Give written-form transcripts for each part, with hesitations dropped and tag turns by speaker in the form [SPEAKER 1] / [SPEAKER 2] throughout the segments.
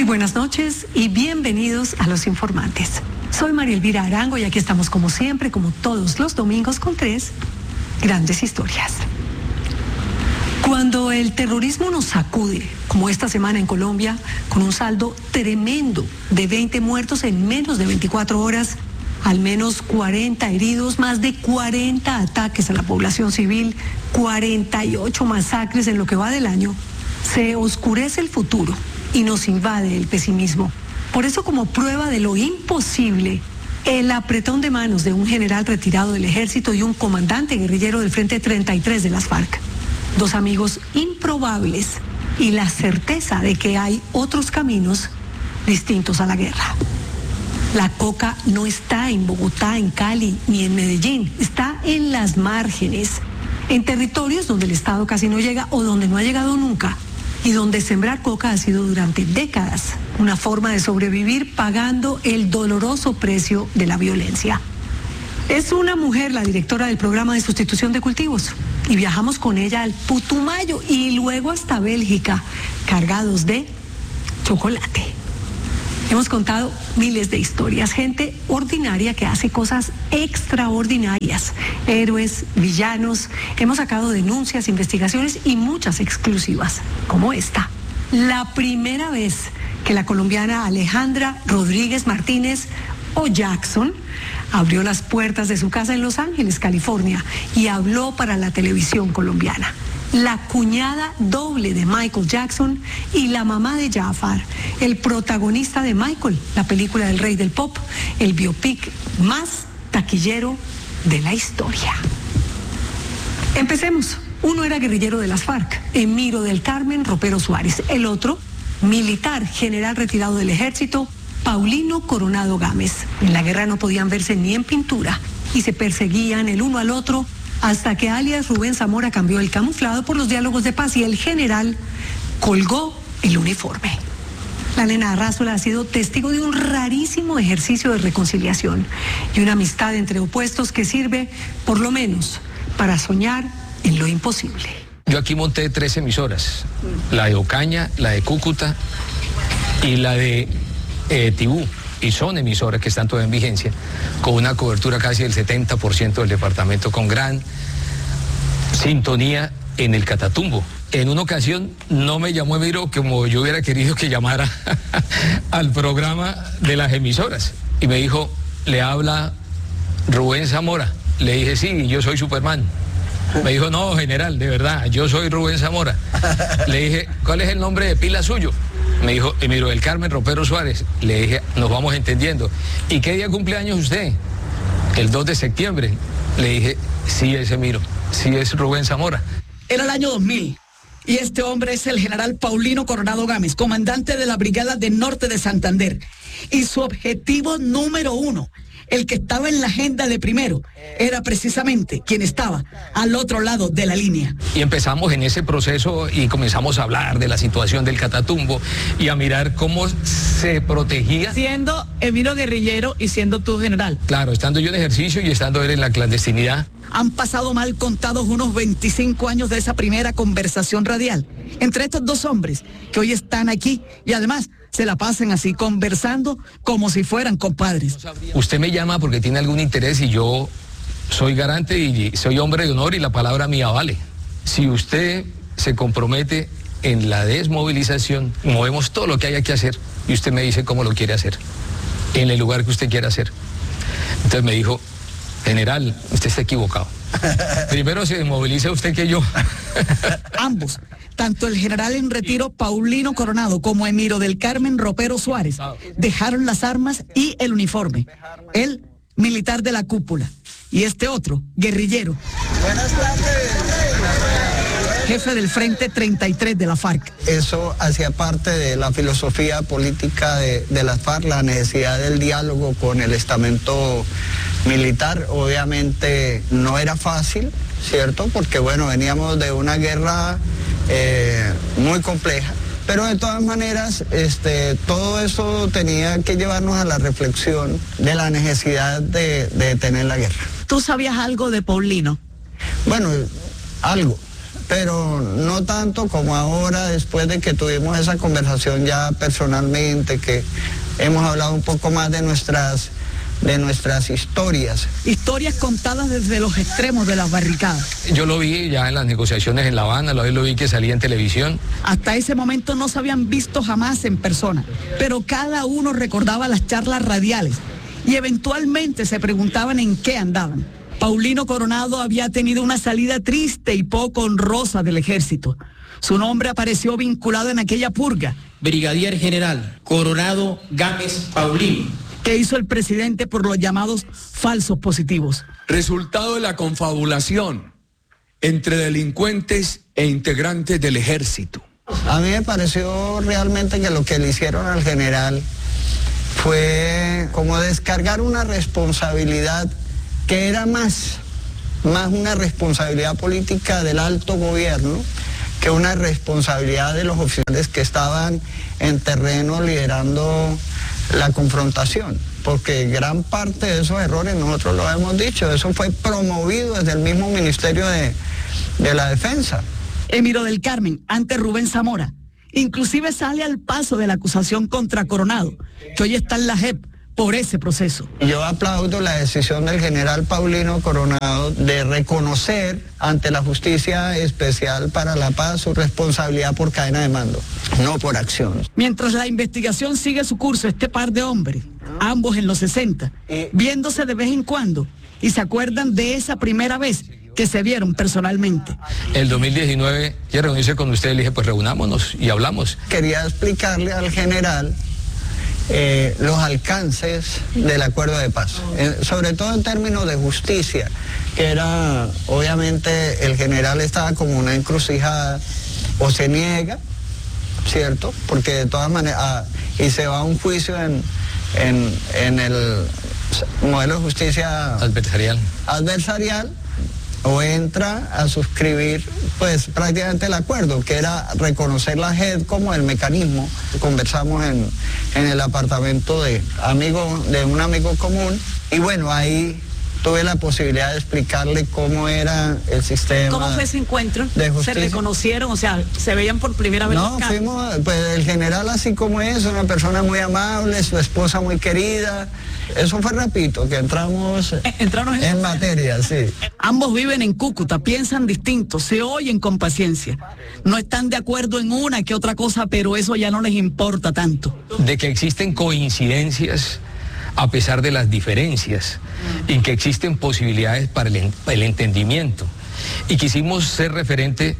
[SPEAKER 1] Muy buenas noches y bienvenidos a Los Informantes. Soy María Elvira Arango y aquí estamos como siempre, como todos los domingos, con 3 grandes historias. Cuando el terrorismo nos sacude, como esta semana en Colombia, con un saldo tremendo de 20 muertos en menos de 24 horas, al menos 40 heridos, más de 40 ataques a la población civil, 48 masacres en lo que va del año, se oscurece el futuro y nos invade el pesimismo. Por eso, como prueba de lo imposible, el apretón de manos de un general retirado del ejército y un comandante guerrillero del Frente 33 de las FARC, 2 amigos improbables y la certeza de que hay otros caminos distintos a la guerra. La coca no está en Bogotá, en Cali ni en Medellín, está en las márgenes, en territorios donde el Estado casi no llega o donde no ha llegado nunca, y donde sembrar coca ha sido durante décadas una forma de sobrevivir pagando el doloroso precio de la violencia. Es una mujer la directora del programa de sustitución de cultivos y viajamos con ella al Putumayo y luego hasta Bélgica, cargados de chocolate. Hemos contado miles de historias, gente ordinaria que hace cosas extraordinarias, héroes, villanos. Hemos sacado denuncias, investigaciones y muchas exclusivas, como esta. La primera vez que la colombiana Alejandra Rodríguez Martínez, o Jackson, abrió las puertas de su casa en Los Ángeles, California, y habló para la televisión colombiana. La cuñada doble de Michael Jackson y la mamá de Jafar, el protagonista de Michael, la película del rey del pop, el biopic más taquillero de la historia. Empecemos. Uno era guerrillero de las FARC, Emiro del Carmen Ropero Suárez. El otro, militar, general retirado del ejército, Paulino Coronado Gámez. En la guerra no podían verse ni en pintura y se perseguían el uno al otro hasta que alias Rubén Zamora cambió el camuflado por los diálogos de paz y el general colgó el uniforme. La nena Arrázola ha sido testigo de un rarísimo ejercicio de reconciliación y una amistad entre opuestos que sirve, por lo menos, para soñar en lo imposible.
[SPEAKER 2] Yo aquí monté 3 emisoras, la de Ocaña, la de Cúcuta y la de Tibú, y son emisoras que están todas en vigencia, con una cobertura casi del 70% del departamento, con gran sintonía en el Catatumbo. En una ocasión no me llamó Emiro como yo hubiera querido que llamara al programa de las emisoras, y me dijo, le habla Rubén Zamora. Le dije, sí, yo soy Superman. Me dijo, no, general, de verdad, yo soy Rubén Zamora. Le dije, ¿cuál es el nombre de pila suyo? Me dijo, Emiro del Carmen Ropero Suárez. Le dije, nos vamos entendiendo. ¿Y qué día cumpleaños usted? El 2 de septiembre. Le dije, sí es Emiro, sí es Rubén Zamora.
[SPEAKER 3] Era el año 2000 y este hombre es el general Paulino Coronado Gámez, comandante de la Brigada de Norte de Santander. Y su objetivo número 1, el que estaba en la agenda de primero, era precisamente quien estaba al otro lado de la línea.
[SPEAKER 2] Y empezamos en ese proceso y comenzamos a hablar de la situación del Catatumbo y a mirar cómo se protegía.
[SPEAKER 3] Siendo Emiro guerrillero y siendo tú general.
[SPEAKER 2] Claro, estando yo en ejercicio y estando él en la clandestinidad.
[SPEAKER 3] Han pasado mal contados unos 25 años de esa primera conversación radial entre estos 2 hombres que hoy están aquí y además se la pasan así conversando como si fueran compadres.
[SPEAKER 2] Usted me llama porque tiene algún interés y yo soy garante y soy hombre de honor y la palabra mía vale. Si usted se compromete en la desmovilización, movemos todo lo que haya que hacer y usted me dice cómo lo quiere hacer, en el lugar que usted quiera hacer. Entonces me dijo, general, usted está equivocado. Primero se desmoviliza usted que yo.
[SPEAKER 3] Ambos, tanto el general en retiro Paulino Coronado como Emiro del Carmen Ropero Suárez, dejaron las armas y el uniforme. Él, militar de la cúpula, y este otro, guerrillero.
[SPEAKER 4] Buenas tardes.
[SPEAKER 3] Jefe del Frente 33 de la FARC.
[SPEAKER 4] Eso hacía parte de la filosofía política de las FARC, la necesidad del diálogo con el estamento militar. Obviamente no era fácil, ¿cierto? Porque bueno, veníamos de una guerra muy compleja. Pero de todas maneras, todo eso tenía que llevarnos a la reflexión de la necesidad de detener la guerra.
[SPEAKER 3] ¿Tú sabías algo de Paulino?
[SPEAKER 4] Bueno, algo. pero no tanto como ahora, después de que tuvimos esa conversación ya personalmente, que hemos hablado un poco más de nuestras historias.
[SPEAKER 3] Historias contadas desde los extremos de las barricadas.
[SPEAKER 2] Yo lo vi ya en las negociaciones en La Habana, lo vi que salía en televisión.
[SPEAKER 3] Hasta ese momento no se habían visto jamás en persona, pero cada uno recordaba las charlas radiales y eventualmente se preguntaban en qué andaban. Paulino Coronado había tenido una salida triste y poco honrosa del ejército. Su nombre apareció vinculado en aquella purga.
[SPEAKER 5] Brigadier General Coronado Gámez Paulino.
[SPEAKER 3] Que hizo el presidente por los llamados falsos positivos.
[SPEAKER 6] Resultado de la confabulación entre delincuentes e integrantes del ejército.
[SPEAKER 4] A mí me pareció realmente que lo que le hicieron al general fue como descargar una responsabilidad que era más una responsabilidad política del alto gobierno que una responsabilidad de los oficiales que estaban en terreno liderando la confrontación, porque gran parte de esos errores nosotros lo hemos dicho, eso fue promovido desde el mismo Ministerio de la Defensa.
[SPEAKER 3] Emiro del Carmen, ante Rubén Zamora, inclusive sale al paso de la acusación contra Coronado, que hoy está en la JEP por ese proceso.
[SPEAKER 4] Yo aplaudo la decisión del general Paulino Coronado de reconocer ante la Justicia Especial para la Paz su responsabilidad por cadena de mando, no por acción.
[SPEAKER 3] Mientras la investigación sigue su curso, este par de hombres, ambos en los 60, viéndose de vez en cuando, y se acuerdan de esa primera vez que se vieron personalmente.
[SPEAKER 2] El 2019, quiero reunirse con ustedes, le dije, pues reunámonos y hablamos.
[SPEAKER 4] Quería explicarle al general los alcances del acuerdo de paz, sobre todo en términos de justicia, que era, obviamente, el general estaba como una encrucijada, o se niega, ¿cierto? Porque de todas maneras, y se va a un juicio en el modelo de justicia adversarial, o entra a suscribir pues prácticamente el acuerdo, que era reconocer la JEP como el mecanismo. Conversamos en el apartamento de un amigo común, y bueno, ahí tuve la posibilidad de explicarle cómo era el sistema.
[SPEAKER 3] ¿Cómo fue ese encuentro?
[SPEAKER 4] De justicia.
[SPEAKER 3] ¿Se reconocieron? O sea, ¿se veían por primera vez?
[SPEAKER 4] No, fuimos, pues el general así como es, una persona muy amable, su esposa muy querida. Eso fue rapidito, que entramos en materia, sí.
[SPEAKER 3] Ambos viven en Cúcuta, piensan distinto, se oyen con paciencia. No están de acuerdo en una que otra cosa, pero eso ya no les importa tanto.
[SPEAKER 2] De que existen coincidencias a pesar de las diferencias, y que existen posibilidades para el entendimiento. Y quisimos ser referentes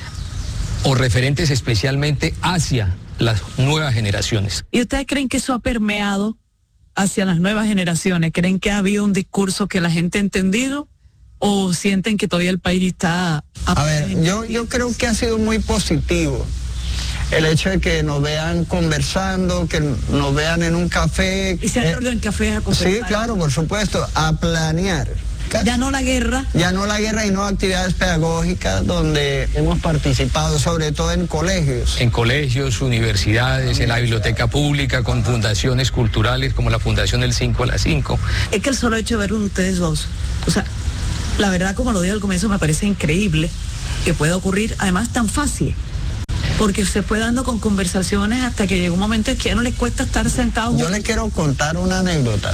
[SPEAKER 2] especialmente hacia las nuevas generaciones.
[SPEAKER 7] ¿Y ustedes creen que eso ha permeado hacia las nuevas generaciones? ¿Creen que ha habido un discurso que la gente ha entendido? ¿O sienten que todavía el país está...?
[SPEAKER 4] A ver, yo creo que ha sido muy positivo el hecho de que nos vean conversando, que nos vean en un café.
[SPEAKER 3] ¿Y se han ido en café a conversar?
[SPEAKER 4] Sí, claro, por supuesto, a planear.
[SPEAKER 3] Ya no la guerra.
[SPEAKER 4] Ya no la guerra y no actividades pedagógicas donde hemos participado, sobre todo en colegios.
[SPEAKER 2] En colegios, universidades, en la biblioteca pública, con fundaciones culturales como la Fundación del 5 a las 5.
[SPEAKER 7] Es que el solo hecho de ver ustedes dos, o sea, la verdad, como lo dije al comienzo, me parece increíble que pueda ocurrir, además tan fácil, porque se fue dando con conversaciones hasta que llegó un momento en que ya no les cuesta estar sentados.
[SPEAKER 4] Yo le quiero contar una anécdota.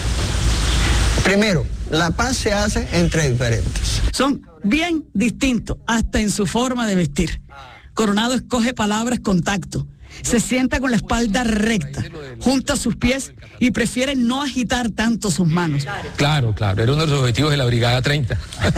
[SPEAKER 4] Primero, la paz se hace entre diferentes.
[SPEAKER 3] Son bien distintos, hasta en su forma de vestir. Coronado escoge palabras con tacto. Se sienta con la espalda recta, junta sus pies y prefiere no agitar tanto sus manos.
[SPEAKER 2] Claro, era uno de los objetivos de la Brigada 30.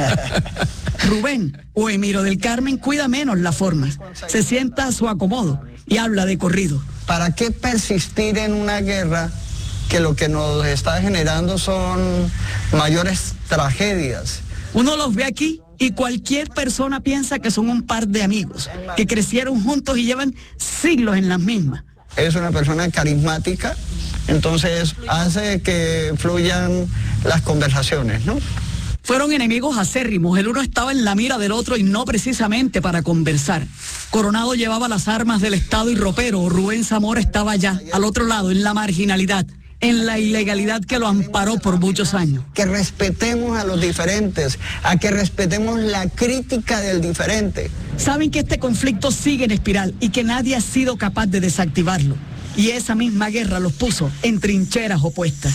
[SPEAKER 3] Rubén o Emiro del Carmen cuida menos las formas. Se sienta a su acomodo y habla de corrido.
[SPEAKER 4] ¿Para qué persistir en una guerra que lo que nos está generando son mayores tragedias?
[SPEAKER 3] Uno los ve aquí y cualquier persona piensa que son un par de amigos, que crecieron juntos y llevan siglos en las mismas.
[SPEAKER 4] Es una persona carismática, entonces hace que fluyan las conversaciones, ¿no?
[SPEAKER 3] Fueron enemigos acérrimos, el uno estaba en la mira del otro y no precisamente para conversar. Coronado llevaba las armas del Estado y ropero, Rubén Zamora estaba allá, al otro lado, en la marginalidad. en la ilegalidad que lo amparó por muchos años.
[SPEAKER 4] Que respetemos a los diferentes, a que respetemos la crítica del diferente.
[SPEAKER 3] Saben que este conflicto sigue en espiral y que nadie ha sido capaz de desactivarlo. Y esa misma guerra los puso en trincheras opuestas.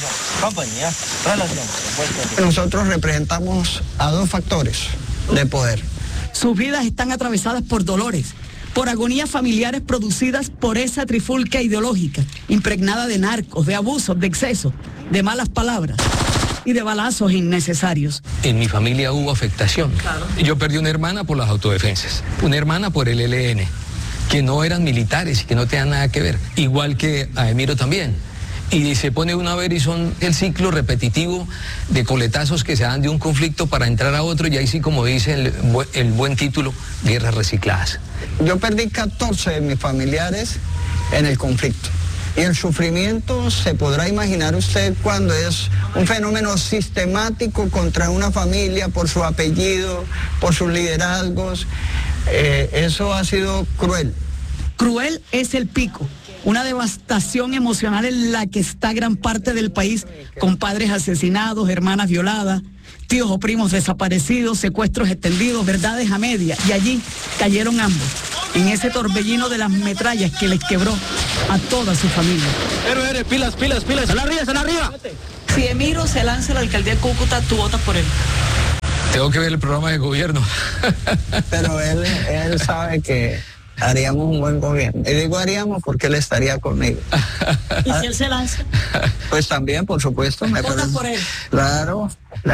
[SPEAKER 4] Nosotros representamos a dos factores de poder.
[SPEAKER 3] Sus vidas están atravesadas por dolores, por agonías familiares producidas por esa trifulca ideológica, impregnada de narcos, de abusos, de excesos, de malas palabras y de balazos innecesarios.
[SPEAKER 2] En mi familia hubo afectación. Claro. Yo perdí una hermana por las autodefensas, una hermana por el ELN, que no eran militares y que no tenían nada que ver, igual que a Emiro también. Y se pone uno a ver y son el ciclo repetitivo de coletazos que se dan de un conflicto para entrar a otro, y ahí sí, como dice el buen título, guerras recicladas.
[SPEAKER 4] Yo perdí 14 de mis familiares en el conflicto. Y el sufrimiento se podrá imaginar usted cuando es un fenómeno sistemático contra una familia por su apellido, por sus liderazgos. Eso ha sido cruel.
[SPEAKER 3] Cruel es el pico. Una devastación emocional en la que está gran parte del país, con padres asesinados, hermanas violadas, tíos o primos desaparecidos, secuestros extendidos, verdades a media. Y allí cayeron ambos, en ese torbellino de las metrallas que les quebró a toda su familia.
[SPEAKER 5] Pilas, ¡Sal arriba!
[SPEAKER 7] Si Emiro se lanza a la alcaldía de Cúcuta, tú votas por él.
[SPEAKER 2] Tengo que ver el programa de gobierno.
[SPEAKER 4] Pero él sabe que haríamos un buen gobierno. Y digo haríamos porque él estaría conmigo.
[SPEAKER 7] ¿Y si él se lanza?
[SPEAKER 4] Pues también, por supuesto.
[SPEAKER 7] ¿Votas por él?
[SPEAKER 4] Claro.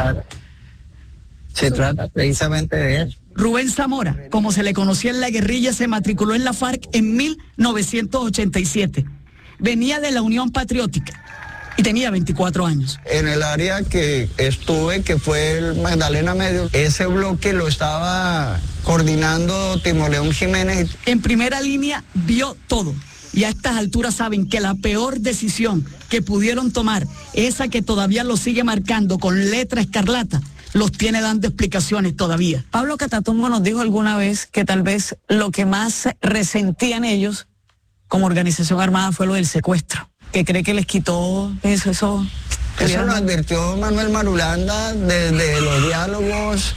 [SPEAKER 4] Se trata precisamente de él.
[SPEAKER 3] Rubén Zamora, como se le conocía en la guerrilla, se matriculó en la FARC en 1987. Venía de la Unión Patriótica y tenía 24 años.
[SPEAKER 4] En el área que estuve, que fue el Magdalena Medio, ese bloque lo estaba coordinando Timoleón Jiménez.
[SPEAKER 3] En primera línea vio todo. Y a estas alturas saben que la peor decisión que pudieron tomar, esa que todavía lo sigue marcando con letra escarlata, los tiene dando explicaciones todavía.
[SPEAKER 7] Pablo Catatumbo nos dijo alguna vez que tal vez lo que más resentían ellos como organización armada fue lo del secuestro, que cree que les quitó eso.
[SPEAKER 4] Eso lo advirtió Manuel Marulanda desde los diálogos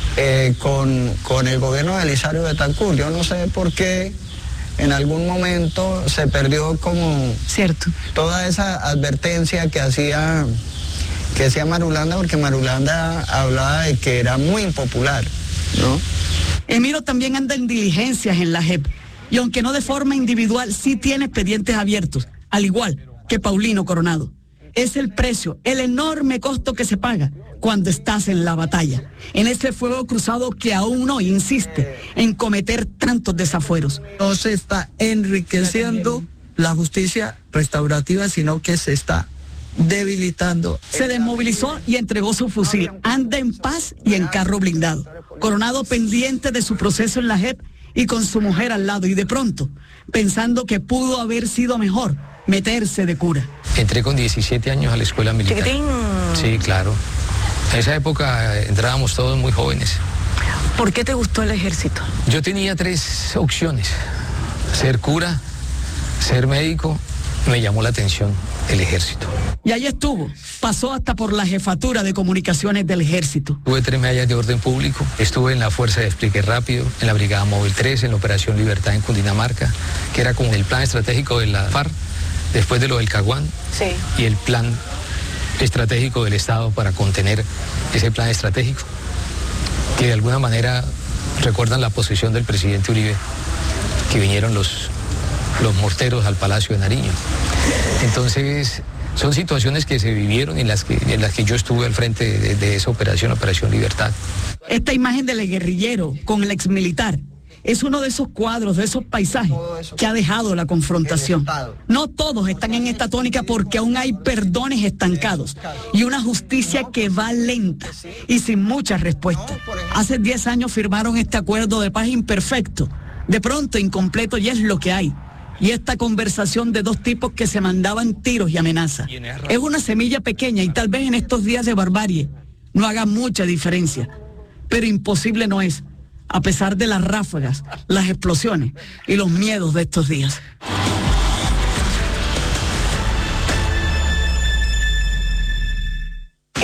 [SPEAKER 4] con el gobierno de Elisario Betancur. Yo no sé por qué en algún momento se perdió como
[SPEAKER 7] cierto
[SPEAKER 4] toda esa advertencia que hacía Marulanda, porque Marulanda hablaba de que era muy impopular, ¿no?
[SPEAKER 3] Emiro también anda en diligencias en la JEP, y aunque no de forma individual, sí tiene expedientes abiertos, al igual que Paulino Coronado. Es el precio, el enorme costo que se paga cuando estás en la batalla, en ese fuego cruzado que aún hoy insiste en cometer tantos desafueros.
[SPEAKER 4] No se está enriqueciendo la justicia restaurativa, sino que se está debilitando.
[SPEAKER 3] Se desmovilizó y entregó su fusil. Anda en paz y en carro blindado. Coronado pendiente de su proceso en la JEP y con su mujer al lado, y de pronto pensando que pudo haber sido mejor meterse de cura.
[SPEAKER 2] Entré con 17 años a la escuela militar.
[SPEAKER 7] ¡Chiquitín!
[SPEAKER 2] Sí, claro. En esa época entrábamos todos muy jóvenes.
[SPEAKER 7] ¿Por qué te gustó el ejército?
[SPEAKER 2] Yo tenía 3 opciones: ser cura, ser médico. Me llamó la atención el ejército.
[SPEAKER 3] Y ahí estuvo, pasó hasta por la jefatura de comunicaciones del ejército.
[SPEAKER 2] Tuve 3 medallas de orden público, estuve en la Fuerza de Despliegue Rápido, en la Brigada Móvil 3, en la Operación Libertad en Cundinamarca, que era como el plan estratégico de la FARC, después de lo del Caguán,
[SPEAKER 7] sí,
[SPEAKER 2] y el plan estratégico del Estado para contener ese plan estratégico, que de alguna manera recuerdan la posesión del presidente Uribe, que vinieron los morteros al Palacio de Nariño. Entonces, son situaciones que se vivieron en las que yo estuve al frente de esa Operación Libertad.
[SPEAKER 3] Esta imagen del guerrillero con el exmilitar es uno de esos cuadros, de esos paisajes que ha dejado la confrontación. No todos están en esta tónica porque aún hay perdones estancados y una justicia que va lenta y sin muchas respuestas. Hace 10 años firmaron este acuerdo de paz imperfecto, de pronto incompleto, y es lo que hay. Y esta conversación de 2 tipos que se mandaban tiros y amenazas es una semilla pequeña y tal vez en estos días de barbarie no haga mucha diferencia, pero imposible no es, a pesar de las ráfagas, las explosiones y los miedos de estos días.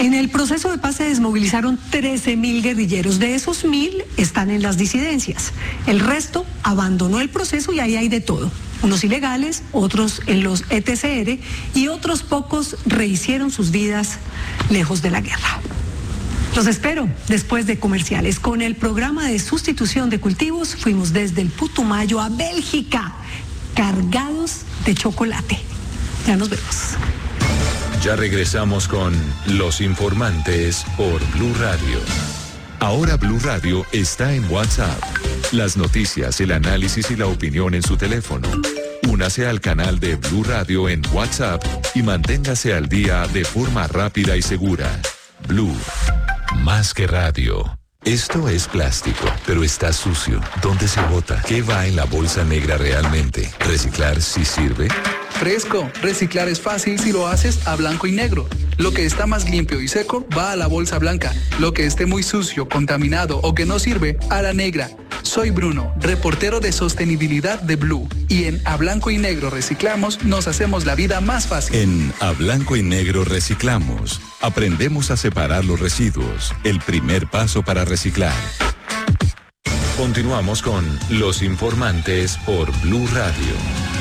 [SPEAKER 1] En el proceso de paz se desmovilizaron 13.000 guerrilleros. De esos 1.000 están en las disidencias. El resto abandonó el proceso y ahí hay de todo. Unos ilegales, otros en los ETCR y otros pocos rehicieron sus vidas lejos de la guerra. Los espero después de comerciales. Con el programa de sustitución de cultivos fuimos desde el Putumayo a Bélgica, cargados de chocolate. Ya nos vemos.
[SPEAKER 8] Ya regresamos con Los Informantes por Blue Radio. Ahora Blue Radio está en WhatsApp. Las noticias, el análisis y la opinión en su teléfono. Únase al canal de Blue Radio en WhatsApp y manténgase al día de forma rápida y segura. Blue, más que radio. Esto es plástico, pero está sucio. ¿Dónde se bota? ¿Qué va en la bolsa negra realmente? ¿Reciclar sí sirve?
[SPEAKER 9] Fresco, reciclar es fácil si lo haces a blanco y negro. Lo que está más limpio y seco va a la bolsa blanca. Lo que esté muy sucio, contaminado o que no sirve, a la negra. Soy Bruno, reportero de sostenibilidad de Blue. Y en A Blanco y Negro Reciclamos nos hacemos la vida más fácil.
[SPEAKER 8] En A Blanco y Negro Reciclamos, aprendemos a separar los residuos. El primer paso para reciclar. Continuamos con Los Informantes por Blue Radio.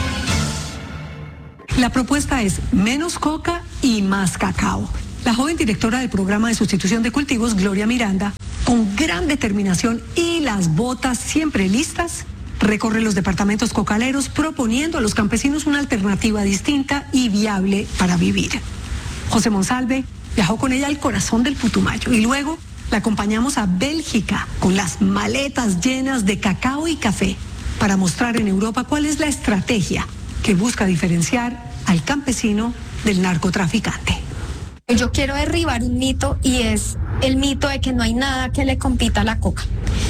[SPEAKER 1] La propuesta es menos coca y más cacao. La joven directora del programa de sustitución de cultivos, Gloria Miranda, con gran determinación y las botas siempre listas, recorre los departamentos cocaleros proponiendo a los campesinos una alternativa distinta y viable para vivir. José Monsalve viajó con ella al corazón del Putumayo y luego la acompañamos a Bélgica con las maletas llenas de cacao y café para mostrar en Europa cuál es la estrategia que busca diferenciar al campesino del narcotraficante.
[SPEAKER 10] Yo quiero derribar un mito y es el mito de que no hay nada que le compita a la coca.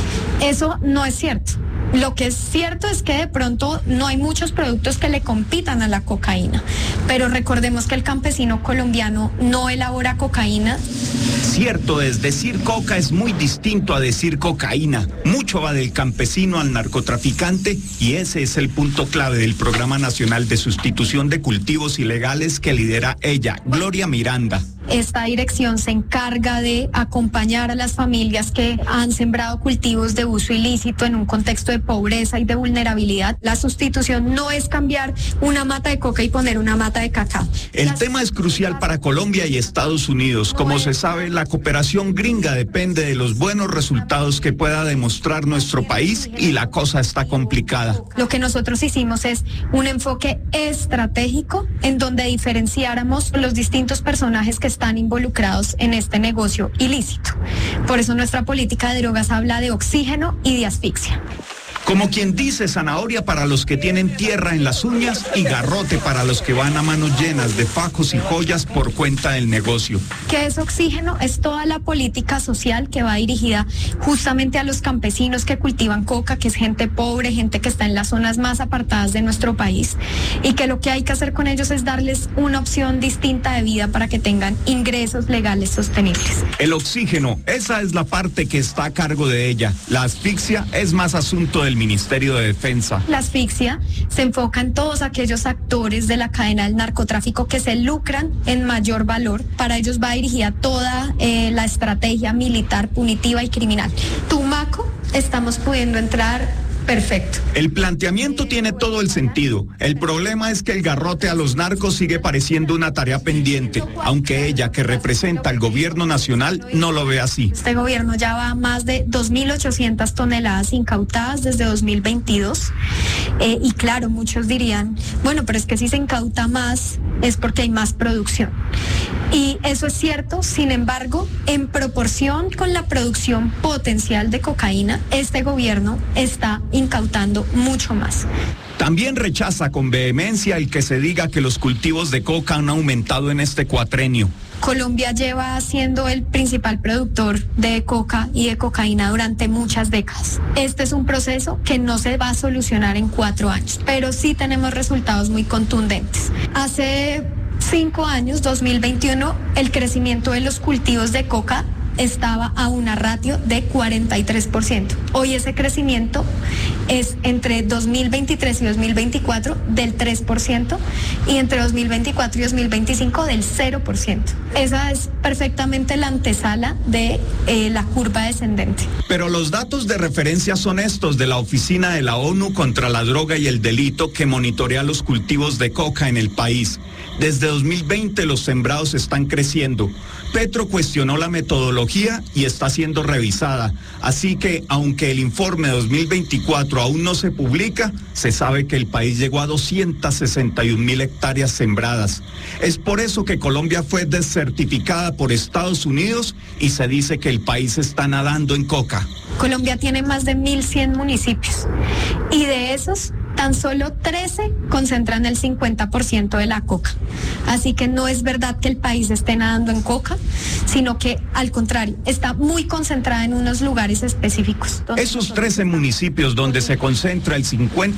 [SPEAKER 10] Eso no es cierto. Lo que es cierto es que de pronto no hay muchos productos que le compitan a la cocaína, pero recordemos que el campesino colombiano no elabora cocaína.
[SPEAKER 11] Cierto es, decir coca es muy distinto a decir cocaína. Mucho va del campesino al narcotraficante y ese es el punto clave del Programa Nacional de Sustitución de Cultivos Ilegales que lidera ella, Gloria Miranda.
[SPEAKER 10] Esta dirección se encarga de acompañar a las familias que han sembrado cultivos de uso ilícito en un contexto de pobreza y de vulnerabilidad. La sustitución no es cambiar una mata de coca y poner una mata de cacao.
[SPEAKER 11] El tema es crucial para Colombia y Estados Unidos. Como se sabe, la cooperación gringa depende de los buenos resultados que pueda demostrar nuestro país y la cosa está complicada.
[SPEAKER 10] Lo que nosotros hicimos es un enfoque estratégico en donde diferenciáramos los distintos personajes que están involucrados en este negocio ilícito. Por eso nuestra política de drogas habla de oxígeno y de asfixia.
[SPEAKER 11] Como quien dice, zanahoria para los que tienen tierra en las uñas y garrote para los que van a manos llenas de fajos y joyas por cuenta del negocio.
[SPEAKER 10] ¿Qué es oxígeno? Es toda la política social que va dirigida justamente a los campesinos que cultivan coca, que es gente pobre, gente que está en las zonas más apartadas de nuestro país, y que lo que hay que hacer con ellos es darles una opción distinta de vida para que tengan ingresos legales sostenibles.
[SPEAKER 11] El oxígeno, esa es la parte que está a cargo de ella. La asfixia es más asunto del Ministerio de Defensa.
[SPEAKER 10] La asfixia se enfoca en todos aquellos actores de la cadena del narcotráfico que se lucran en mayor valor. Para ellos va dirigida toda la estrategia militar, punitiva y criminal. Tumaco, estamos pudiendo entrar. Perfecto.
[SPEAKER 11] El planteamiento tiene todo el sentido. El problema es que el garrote a los narcos sigue pareciendo una tarea pendiente, aunque ella, que representa al gobierno nacional, no lo ve así.
[SPEAKER 10] Este gobierno ya va a más de 2.800 toneladas incautadas desde 2022. Y claro, muchos dirían, bueno, pero es que si se incauta más es porque hay más producción. Y eso es cierto, sin embargo, en proporción con la producción potencial de cocaína, este gobierno está incautando mucho más.
[SPEAKER 11] También rechaza con vehemencia el que se diga que los cultivos de coca han aumentado en este cuatrenio.
[SPEAKER 10] Colombia lleva siendo el principal productor de coca y de cocaína durante muchas décadas. Este es un proceso que no se va a solucionar en 4 años, pero sí tenemos resultados muy contundentes. Hace 5 años, 2021, el crecimiento de los cultivos de coca estaba a una ratio de 43%. Hoy ese crecimiento es entre 2023 y 2024 del 3% y entre 2024 y 2025 del 0%. Esa es perfectamente la antesala de la curva descendente.
[SPEAKER 11] Pero los datos de referencia son estos de la Oficina de la ONU contra la Droga y el Delito, que monitorea los cultivos de coca en el país. Desde 2020 los sembrados están creciendo. Petro cuestionó la metodología y está siendo revisada. Así que, aunque el informe 2024 aún no se publica, se sabe que el país llegó a 261.000 hectáreas sembradas. Es por eso que Colombia fue descertificada por Estados Unidos y se dice que el país está nadando en coca.
[SPEAKER 10] Colombia tiene más de 1.100 municipios y de esos tan solo 13 concentran el 50% de la coca. Así que no es verdad que el país esté nadando en coca, sino que al contrario, está muy concentrada en unos lugares específicos.
[SPEAKER 11] Esos 13 municipios donde se concentra el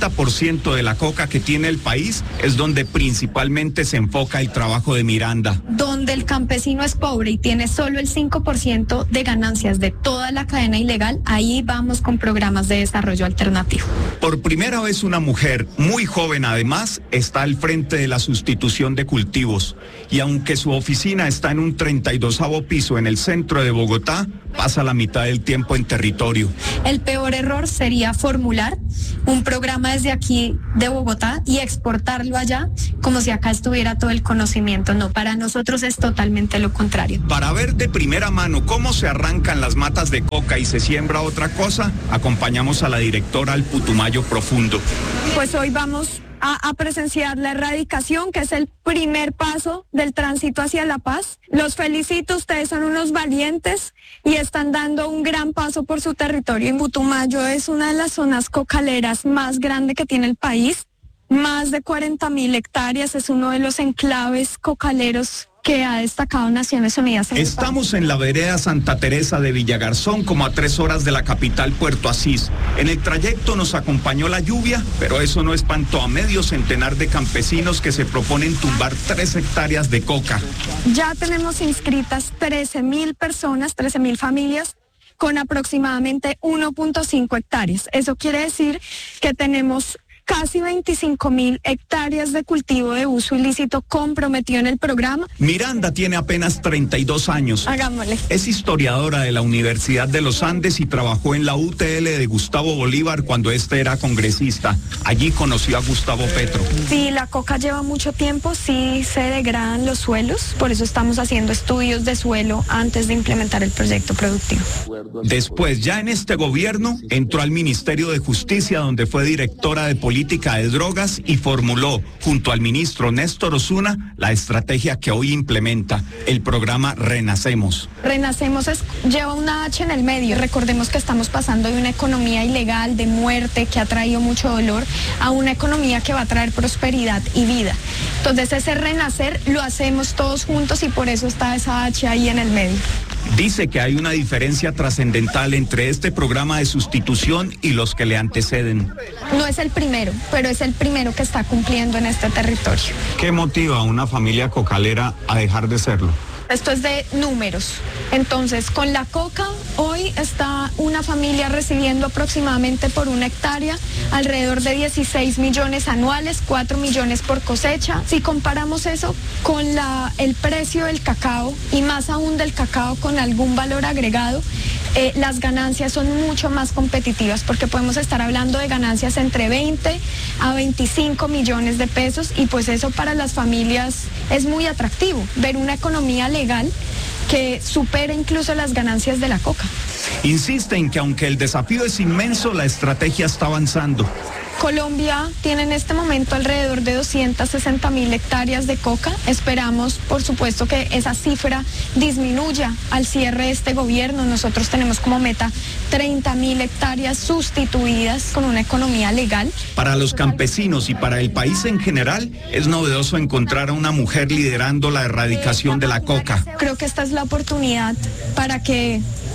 [SPEAKER 11] 50% de la coca que tiene el país es donde principalmente se enfoca el trabajo de Miranda.
[SPEAKER 10] Donde el campesino es pobre y tiene solo el 5% de ganancias de toda la cadena ilegal, ahí vamos con programas de desarrollo alternativo.
[SPEAKER 11] Por primera vez una mujer muy joven además está al frente de la sustitución de cultivos y aunque su oficina está en un 32º piso en el centro de Bogotá, pasa la mitad del tiempo en territorio.
[SPEAKER 10] El peor error sería formular un programa desde aquí de Bogotá y exportarlo allá como si acá estuviera todo el conocimiento. No, para nosotros es totalmente lo contrario.
[SPEAKER 11] Para ver de primera mano cómo se arrancan las matas de coca y se siembra otra cosa, acompañamos a la directora al Putumayo Profundo.
[SPEAKER 12] Pues hoy vamos a presenciar la erradicación, que es el primer paso del tránsito hacia la paz. Los felicito, ustedes son unos valientes y están dando un gran paso por su territorio. En Putumayo es una de las zonas cocaleras más grandes que tiene el país, más de 40.000 hectáreas, es uno de los enclaves cocaleros que ha destacado Naciones Unidas.
[SPEAKER 11] Estamos en la vereda Santa Teresa de Villagarzón, como a 3 horas de la capital Puerto Asís. En el trayecto nos acompañó la lluvia, pero eso no espantó a medio centenar de campesinos que se proponen tumbar 3 hectáreas de coca.
[SPEAKER 12] Ya tenemos inscritas 13.000 personas, 13.000 familias, con aproximadamente 1.5 hectáreas. Eso quiere decir que tenemos casi 25.000 hectáreas de cultivo de uso ilícito comprometido en el programa.
[SPEAKER 11] Miranda tiene apenas 32 años.
[SPEAKER 12] Hagámosle.
[SPEAKER 11] Es historiadora de la Universidad de los Andes y trabajó en la UTL de Gustavo Bolívar cuando este era congresista. Allí conoció a Gustavo Petro.
[SPEAKER 12] Sí, la coca lleva mucho tiempo, sí se degradan los suelos, por eso estamos haciendo estudios de suelo antes de implementar el proyecto productivo.
[SPEAKER 11] Después, ya en este gobierno, entró al Ministerio de Justicia, donde fue directora de política de drogas y formuló, junto al ministro Néstor Osuna, la estrategia que hoy implementa, el programa Renacemos.
[SPEAKER 12] Renacemos lleva una H en el medio. Recordemos que estamos pasando de una economía ilegal, de muerte, que ha traído mucho dolor, a una economía que va a traer prosperidad y vida. Entonces ese renacer lo hacemos todos juntos y por eso está esa H ahí en el medio.
[SPEAKER 11] Dice que hay una diferencia trascendental entre este programa de sustitución y los que le anteceden.
[SPEAKER 12] No es el primero, pero es el primero que está cumpliendo en este territorio.
[SPEAKER 11] ¿Qué motiva a una familia cocalera a dejar de serlo?
[SPEAKER 12] Esto es de números. Entonces, con la coca, hoy está una familia recibiendo aproximadamente por 1 hectárea alrededor de 16 millones anuales, 4 millones por cosecha. Si comparamos eso con el precio del cacao y más aún del cacao con algún valor agregado, las ganancias son mucho más competitivas porque podemos estar hablando de ganancias entre 20 a 25 millones de pesos y pues eso para las familias es muy atractivo, ver una economía legal que supera incluso las ganancias de la coca.
[SPEAKER 11] Insiste en que aunque el desafío es inmenso, la estrategia está avanzando.
[SPEAKER 12] Colombia tiene en este momento alrededor de 260.000 hectáreas de coca. Esperamos, por supuesto, que esa cifra disminuya al cierre de este gobierno. Nosotros tenemos como meta 30.000 hectáreas sustituidas con una economía legal.
[SPEAKER 11] Para los campesinos y para el país en general, es novedoso encontrar a una mujer liderando la erradicación de la coca.
[SPEAKER 12] Creo que esta es la oportunidad para que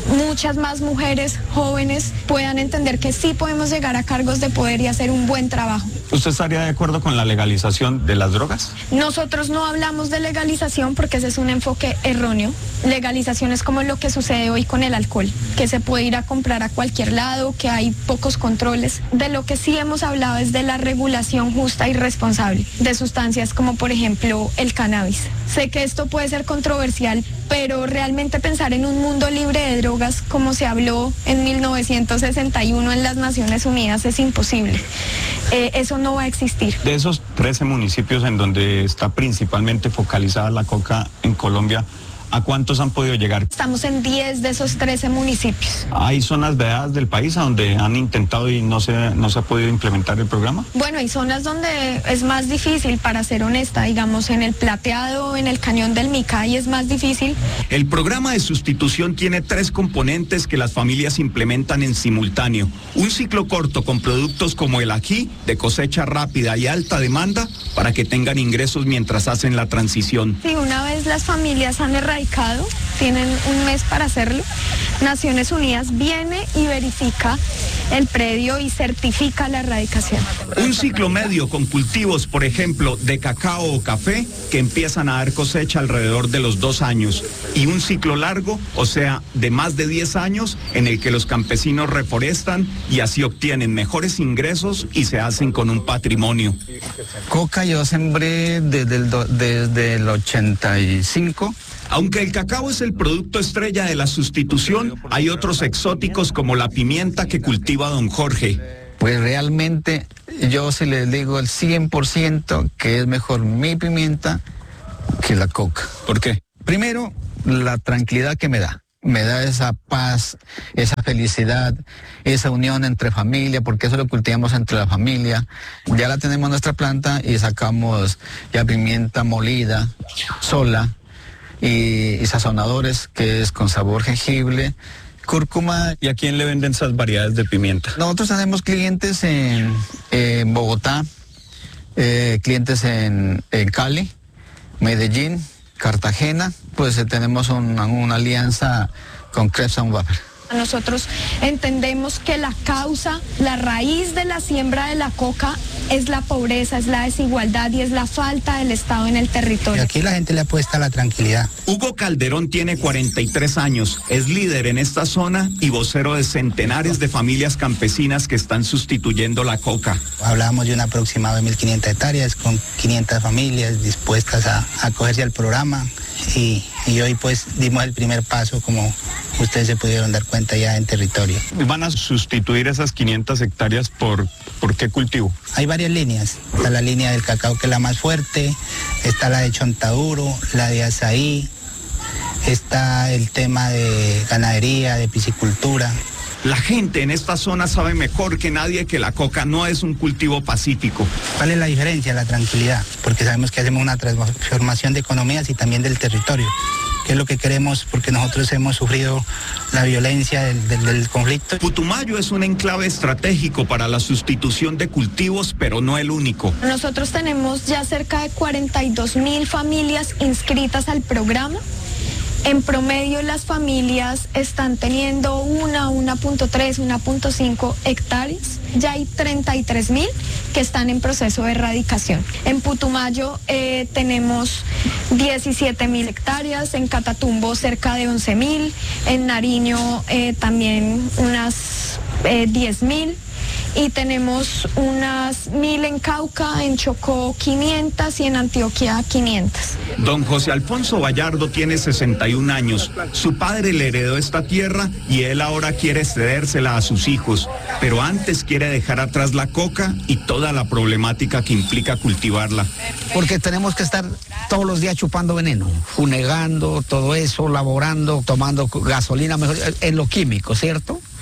[SPEAKER 12] muchas más mujeres jóvenes puedan entender que sí podemos llegar a cargos de poder y hacer un buen trabajo.
[SPEAKER 11] ¿Usted estaría de acuerdo con la legalización de las drogas?
[SPEAKER 12] Nosotros no hablamos de legalización porque ese es un enfoque erróneo. Legalización es como lo que sucede hoy con el alcohol, que se puede ir a comprar a cualquier lado, que hay pocos controles. De lo que sí hemos hablado es de la regulación justa y responsable de sustancias como por ejemplo el cannabis. Sé que esto puede ser controversial, pero realmente pensar en un mundo libre de drogas como se habló en 1961 en las Naciones Unidas es imposible. Eso no va a existir.
[SPEAKER 11] De esos 13 municipios en donde está principalmente focalizada la coca en Colombia, ¿a cuántos han podido llegar?
[SPEAKER 12] Estamos en 10 de esos 13 municipios.
[SPEAKER 11] ¿Hay zonas vedadas del país a donde han intentado y no se ha podido implementar el programa?
[SPEAKER 12] Bueno, hay zonas donde es más difícil, para ser honesta, digamos en el Plateado, en el Cañón del Micay es más difícil.
[SPEAKER 11] El programa de sustitución tiene 3 componentes que las familias implementan en simultáneo. Un ciclo corto con productos como el ají, de cosecha rápida y alta demanda, para que tengan ingresos mientras hacen la transición.
[SPEAKER 12] Sí, una vez las familias han erradicado, tienen un mes para hacerlo, Naciones Unidas viene y verifica el predio y certifica la erradicación.
[SPEAKER 11] Un ciclo medio con cultivos, por ejemplo, de cacao o café, que empiezan a dar cosecha alrededor de los 2 años. Y un ciclo largo, o sea, de más de 10 años, en el que los campesinos reforestan y así obtienen mejores ingresos y se hacen con un patrimonio.
[SPEAKER 13] Coca yo sembré desde el 85.
[SPEAKER 11] Aunque el cacao es el producto estrella de la sustitución, hay otros exóticos como la pimienta que cultiva don Jorge.
[SPEAKER 13] Pues realmente yo sí les digo el 100% que es mejor mi pimienta que la coca.
[SPEAKER 11] ¿Por qué?
[SPEAKER 13] Primero, la tranquilidad que me da. Me da esa paz, esa felicidad, esa unión entre familia, porque eso lo cultivamos entre la familia. Ya la tenemos en nuestra planta y sacamos ya pimienta molida, sola, y sazonadores, que es con sabor jengible, cúrcuma.
[SPEAKER 11] ¿Y a quién le venden esas variedades de pimienta?
[SPEAKER 13] Nosotros tenemos clientes en Bogotá, clientes en Cali, Medellín, Cartagena, pues tenemos una alianza con Krebs & Waffer.
[SPEAKER 12] Nosotros entendemos que la causa, la raíz de la siembra de la coca es la pobreza, es la desigualdad y es la falta del Estado en el territorio.
[SPEAKER 14] Y aquí la gente le apuesta a la tranquilidad.
[SPEAKER 11] Hugo Calderón tiene 43 años, es líder en esta zona y vocero de centenares de familias campesinas que están sustituyendo la coca.
[SPEAKER 14] Hablábamos de un aproximado de 1.500 hectáreas con 500 familias dispuestas a acogerse al programa y hoy pues dimos el primer paso, como ustedes se pudieron dar cuenta ya en territorio.
[SPEAKER 11] ¿Van a sustituir esas 500 hectáreas por qué cultivo?
[SPEAKER 14] Hay varias líneas. Está la línea del cacao, que es la más fuerte, está la de chontaduro, la de azaí, está el tema de ganadería, de piscicultura.
[SPEAKER 11] La gente en esta zona sabe mejor que nadie que la coca no es un cultivo pacífico.
[SPEAKER 14] ¿Cuál es la diferencia? La tranquilidad, porque sabemos que hacemos una transformación de economías y también del territorio, que es lo que queremos, porque nosotros hemos sufrido la violencia del conflicto.
[SPEAKER 11] Putumayo es un enclave estratégico para la sustitución de cultivos, pero no el único.
[SPEAKER 12] Nosotros tenemos ya cerca de 42.000 familias inscritas al programa. En promedio las familias están teniendo 1.3, 1.5 hectáreas. Ya hay 33.000 que están en proceso de erradicación. En Putumayo tenemos 17.000 hectáreas, en Catatumbo cerca de 11.000, en Nariño también unas 10.000. Y tenemos unas 1.000 en Cauca, en Chocó 500 y en Antioquia 500.
[SPEAKER 11] Don José Alfonso Vallardo tiene 61 años. Su padre le heredó esta tierra y él ahora quiere cedérsela a sus hijos. Pero antes quiere dejar atrás la coca y toda la problemática que implica cultivarla.
[SPEAKER 15] Porque tenemos que estar todos los días chupando veneno, funegando, todo eso, laborando, tomando gasolina, mejor, en lo químico, ¿cierto?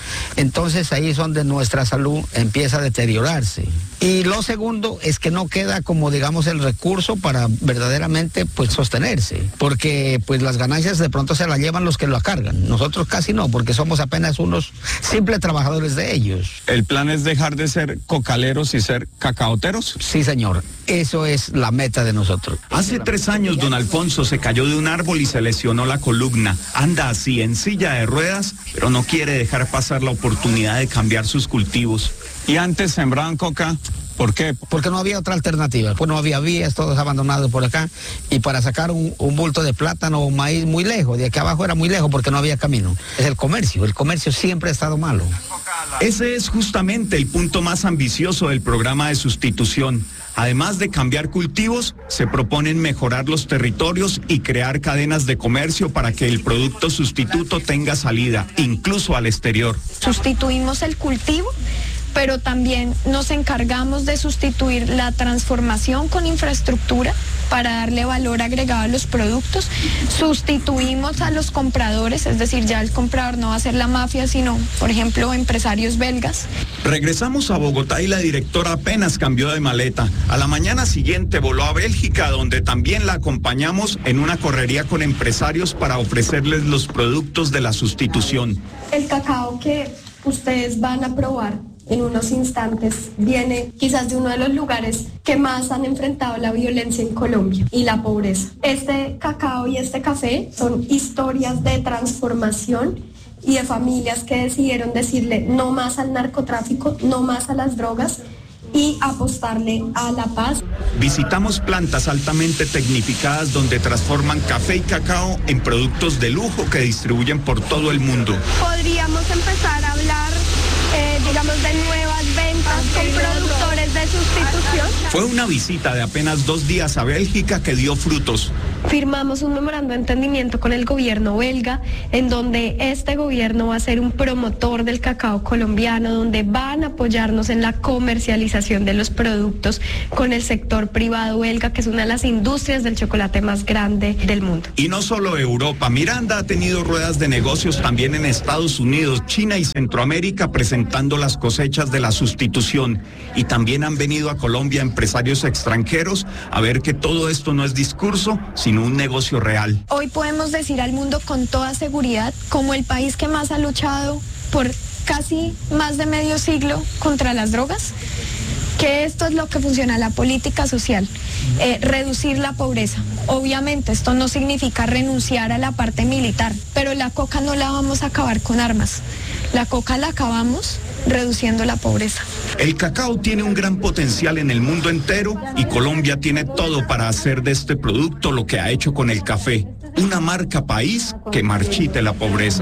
[SPEAKER 15] entonces ahí es donde nuestra salud empieza a deteriorarse. Y lo segundo es que no queda como digamos el recurso para verdaderamente pues sostenerse, porque pues las ganancias de pronto se las llevan los que la cargan, nosotros casi no, porque somos apenas unos simples trabajadores de ellos.
[SPEAKER 11] ¿El plan es dejar de ser cocaleros y ser cacaoteros?
[SPEAKER 15] Sí, señor, eso es la meta de nosotros.
[SPEAKER 11] Hace 3 años don Alfonso se cayó de un árbol y se lesionó la columna. Anda así en silla de ruedas, pero no quiere dejar pasar la oportunidad de cambiar sus cultivos. ¿Y antes sembraban coca? ¿Por qué?
[SPEAKER 15] Porque no había otra alternativa, pues no había vías, todos abandonados por acá, y para sacar un bulto de plátano o maíz muy lejos, de aquí abajo era muy lejos porque no había camino. Es el comercio siempre ha estado malo.
[SPEAKER 11] Ese es justamente el punto más ambicioso del programa de sustitución. Además de cambiar cultivos, se proponen mejorar los territorios y crear cadenas de comercio para que el producto sustituto tenga salida, incluso al exterior.
[SPEAKER 12] Sustituimos el cultivo, pero también nos encargamos de sustituir la transformación con infraestructura para darle valor agregado a los productos. Sustituimos a los compradores, es decir, ya el comprador no va a ser la mafia, sino, por ejemplo, empresarios belgas.
[SPEAKER 11] Regresamos a Bogotá y la directora apenas cambió de maleta. A la mañana siguiente voló a Bélgica, donde también la acompañamos en una correría con empresarios para ofrecerles los productos de la sustitución.
[SPEAKER 16] El cacao que ustedes van a probar en unos instantes viene quizás de uno de los lugares que más han enfrentado la violencia en Colombia y la pobreza. Este cacao y este café son historias de transformación y de familias que decidieron decirle no más al narcotráfico, no más a las drogas y apostarle a la paz.
[SPEAKER 11] Visitamos plantas altamente tecnificadas donde transforman café y cacao en productos de lujo que distribuyen por todo el mundo.
[SPEAKER 16] Podríamos empezar a hablar digamos de nuevas ventas con productores de sustitución.
[SPEAKER 11] Fue una visita de apenas 2 días a Bélgica que dio frutos.
[SPEAKER 16] Firmamos un memorando de entendimiento con el gobierno belga, en donde este gobierno va a ser un promotor del cacao colombiano, donde van a apoyarnos en la comercialización de los productos con el sector privado belga, que es una de las industrias del chocolate más grande del mundo.
[SPEAKER 11] Y no solo Europa, Miranda ha tenido ruedas de negocios también en Estados Unidos, China y Centroamérica presentando las cosechas de la sustitución. Y también han venido a Colombia empresarios extranjeros a ver que todo esto no es discurso, sino un negocio real.
[SPEAKER 12] Hoy podemos decir al mundo con toda seguridad, como el país que más ha luchado por casi más de medio siglo contra las drogas, que esto es lo que funciona, la política social, reducir la pobreza. Obviamente esto no significa renunciar a la parte militar, pero la coca no la vamos a acabar con armas, la coca la acabamos reduciendo la pobreza.
[SPEAKER 11] El cacao tiene un gran potencial en el mundo entero y Colombia tiene todo para hacer de este producto lo que ha hecho con el café, una marca país que marchite la pobreza.